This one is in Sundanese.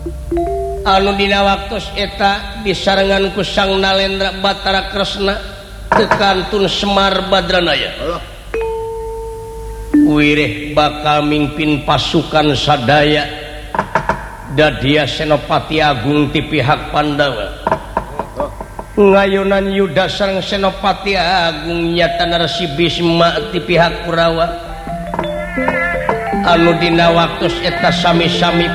anu dina waktu eta disarenganku Sang Nalendra Batara Kresna tekantun Semar Badranaya wirih bakal mimpin pasukan sadaya dadia Senopati Agung ti pihak Pandawa ngayunan Yuda sareng Senopati Agung nyata Narsi Bisma ti pihak Kurawa anu dina waktu eta sami-sami